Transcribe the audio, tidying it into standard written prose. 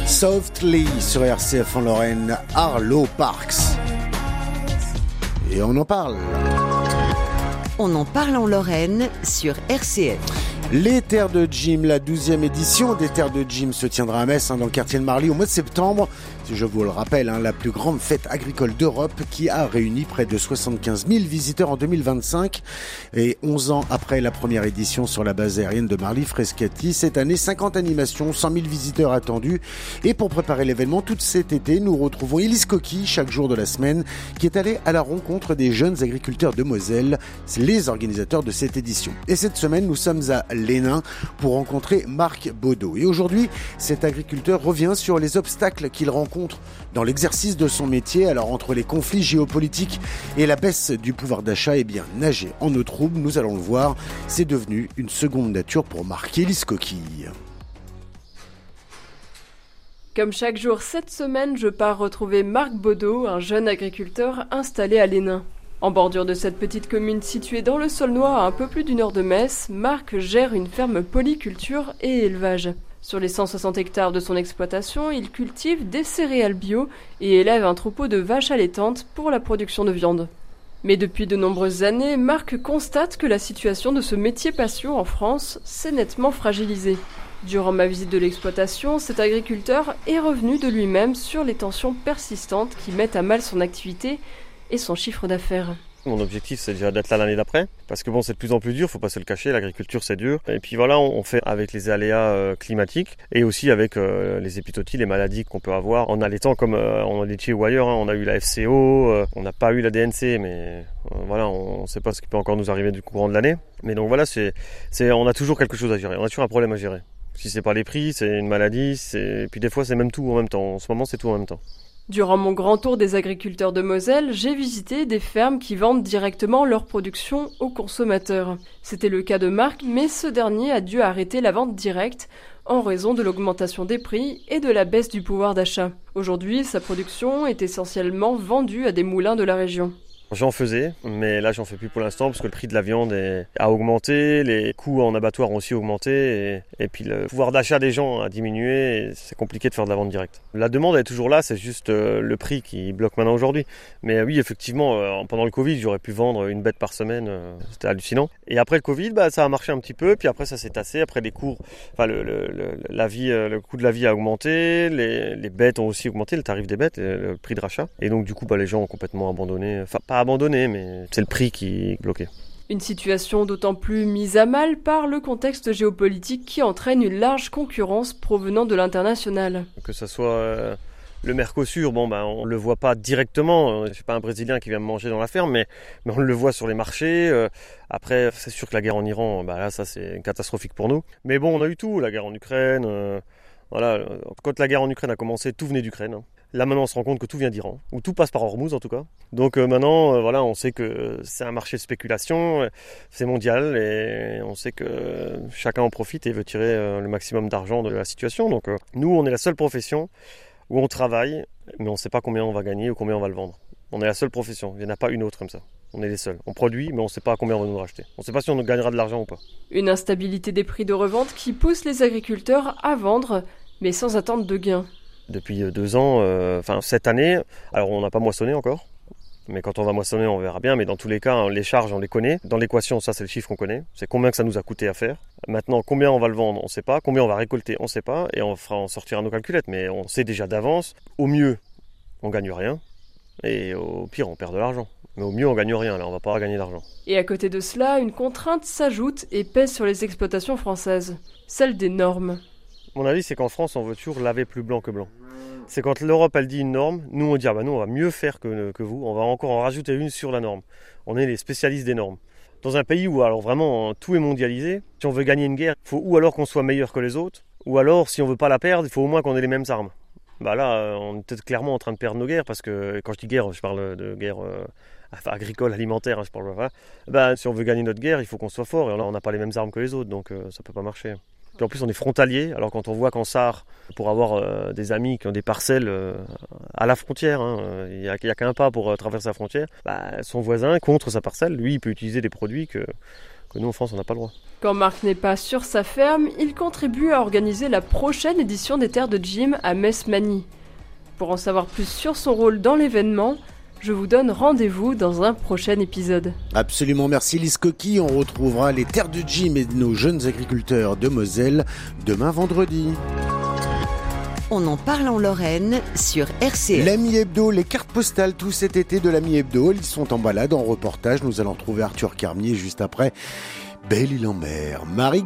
Softly sur RCF en Lorraine, Arlo Parks. Et on en parle. On en parle en Lorraine sur RCF. Les Terres de Gym, la 12e édition des Terres de Gym se tiendra à Metz, dans le quartier de Marly au mois de septembre. Je vous le rappelle, la plus grande fête agricole d'Europe qui a réuni près de 75 000 visiteurs en 2025. Et 11 ans après la première édition sur la base aérienne de Marly-Frascati, cette année, 50 animations, 100 000 visiteurs attendus. Et pour préparer l'événement, tout cet été, nous retrouvons Élise Coquille, chaque jour de la semaine, qui est allée à la rencontre des jeunes agriculteurs de Moselle, les organisateurs de cette édition. Et cette semaine, nous sommes à l'Hénin pour rencontrer Marc Baudot. Et aujourd'hui, cet agriculteur revient sur les obstacles qu'il rencontre dans l'exercice de son métier. Alors entre les conflits géopolitiques et la baisse du pouvoir d'achat, nager en eau trouble, nous allons le voir, c'est devenu une seconde nature pour Marc. Élise Coquille. Comme chaque jour cette semaine, je pars retrouver Marc Baudot, un jeune agriculteur installé à l'Hénin. En bordure de cette petite commune située dans le Saulnois à un peu plus d'1 heure de Metz, Marc gère une ferme polyculture et élevage. Sur les 160 hectares de son exploitation, il cultive des céréales bio et élève un troupeau de vaches allaitantes pour la production de viande. Mais depuis de nombreuses années, Marc constate que la situation de ce métier passion en France s'est nettement fragilisée. Durant ma visite de l'exploitation, cet agriculteur est revenu de lui-même sur les tensions persistantes qui mettent à mal son activité et son chiffre d'affaires. Mon objectif, c'est déjà d'être là l'année d'après, parce que c'est de plus en plus dur, faut pas se le cacher, l'agriculture c'est dur. Et puis voilà, on fait avec les aléas climatiques et aussi avec les épizooties, les maladies qu'on peut avoir en allaitant comme en laitier ou ailleurs. On a eu la FCO, on n'a pas eu la DNC, mais voilà, on ne sait pas ce qui peut encore nous arriver du courant de l'année. Mais donc voilà, on a toujours quelque chose à gérer, on a toujours un problème à gérer. Si c'est pas les prix, c'est une maladie, et puis des fois c'est même tout en même temps. En ce moment, c'est tout en même temps. Durant mon grand tour des agriculteurs de Moselle, j'ai visité des fermes qui vendent directement leur production aux consommateurs. C'était le cas de Marc, mais ce dernier a dû arrêter la vente directe en raison de l'augmentation des prix et de la baisse du pouvoir d'achat. Aujourd'hui, sa production est essentiellement vendue à des moulins de la région. J'en faisais, mais là j'en fais plus pour l'instant parce que le prix de la viande a augmenté, les coûts en abattoir ont aussi augmenté et puis le pouvoir d'achat des gens a diminué et c'est compliqué de faire de la vente directe. La demande est toujours là, c'est juste le prix qui bloque maintenant aujourd'hui. Mais oui, effectivement, pendant le Covid, j'aurais pu vendre une bête par semaine, c'était hallucinant. Et après le Covid, ça a marché un petit peu, puis après ça s'est tassé, après les cours, le coût de la vie a augmenté, les bêtes ont aussi augmenté, le tarif des bêtes, le prix de rachat. Et donc du coup, les gens ont complètement abandonné, pas abandonné, mais c'est le prix qui est bloqué. Une situation d'autant plus mise à mal par le contexte géopolitique qui entraîne une large concurrence provenant de l'international. Que ce soit le Mercosur, on le voit pas directement. Je suis pas un Brésilien qui vient me manger dans la ferme, mais on le voit sur les marchés. Après, c'est sûr que la guerre en Iran, là, ça c'est catastrophique pour nous. Mais on a eu tout, la guerre en Ukraine. Voilà, quand la guerre en Ukraine a commencé, tout venait d'Ukraine. Là maintenant on se rend compte que tout vient d'Iran, ou tout passe par Hormuz en tout cas. Donc maintenant on sait que c'est un marché de spéculation, c'est mondial et on sait que chacun en profite et veut tirer le maximum d'argent de la situation. Donc nous on est la seule profession où on travaille mais on ne sait pas combien on va gagner ou combien on va le vendre. On est la seule profession, il n'y en a pas une autre comme ça. On est les seuls. On produit mais on ne sait pas combien on va nous racheter. On ne sait pas si on gagnera de l'argent ou pas. Une instabilité des prix de revente qui pousse les agriculteurs à vendre mais sans attente de gain. Depuis 2 ans, cette année, alors on n'a pas moissonné encore, mais quand on va moissonner on verra bien, mais dans tous les cas les charges on les connaît, dans l'équation ça c'est le chiffre qu'on connaît, c'est combien que ça nous a coûté à faire. Maintenant combien on va le vendre on ne sait pas, combien on va récolter on ne sait pas, et on sortira nos calculettes, mais on sait déjà d'avance, au mieux on gagne rien, et au pire on perd de l'argent. Mais au mieux on gagne rien, là on va pas gagner d'argent. Et à côté de cela, une contrainte s'ajoute et pèse sur les exploitations françaises, celle des normes. Mon avis, c'est qu'en France, on veut toujours laver plus blanc que blanc. C'est quand l'Europe, elle dit une norme, nous, on dit, nous, on va mieux faire que vous, on va encore en rajouter une sur la norme. On est les spécialistes des normes. Dans un pays où, alors vraiment, tout est mondialisé, si on veut gagner une guerre, il faut ou alors qu'on soit meilleur que les autres, ou alors, si on veut pas la perdre, il faut au moins qu'on ait les mêmes armes. Là, on est peut-être clairement en train de perdre nos guerres, parce que quand je dis guerre, je parle de guerre agricole, alimentaire, je parle. Si on veut gagner notre guerre, il faut qu'on soit fort, et là, on n'a pas les mêmes armes que les autres, donc ça peut pas marcher. Puis en plus on est frontalier, alors quand on voit qu'en Sarre, pour avoir des amis qui ont des parcelles à la frontière, il n'y a qu'un pas pour traverser la frontière, son voisin contre sa parcelle, lui il peut utiliser des produits que nous en France on n'a pas le droit. Quand Marc n'est pas sur sa ferme, il contribue à organiser la prochaine édition des Terres de Jim à Metz-Magny. Pour en savoir plus sur son rôle dans l'événement, je vous donne rendez-vous dans un prochain épisode. Absolument, merci Lise Coqui. On retrouvera les Terres de Jim et nos jeunes agriculteurs de Moselle demain vendredi. On en parle en Lorraine sur RCF. L'Ami Hebdo, les cartes postales tout cet été de l'Ami Hebdo, ils sont en balade, en reportage. Nous allons trouver Arthur Carmier juste après Belle-Île-en-Mer. Marie